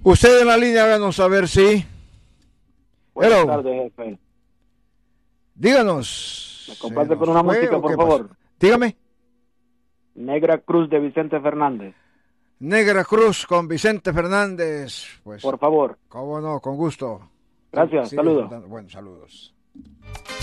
Usted en la línea, háganos saber si. Buenas tardes, jefe. Díganos. ¿Me comparte con una música, por favor? Dígame. Negra Cruz de Vicente Fernández. Negra Cruz con Vicente Fernández. Pues, por favor. Cómo no, con gusto. Gracias, saludos. Bueno, saludos.